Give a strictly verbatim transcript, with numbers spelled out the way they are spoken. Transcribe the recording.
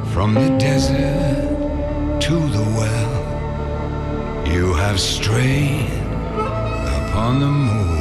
From the desert to the well, you have strayed upon the moor.